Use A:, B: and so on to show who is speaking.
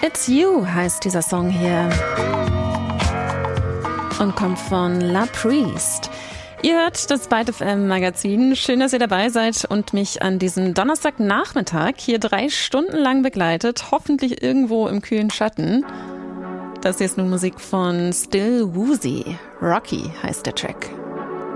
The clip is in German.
A: It's You heißt dieser Song hier und kommt von La Priest. Ihr hört das Byte FM Magazin. Schön, dass ihr dabei seid und mich an diesem Donnerstagnachmittag hier 3 Stunden lang begleitet. Hoffentlich irgendwo im kühlen Schatten. Das hier ist nun Musik von Still Woozy. Rocky heißt der Track.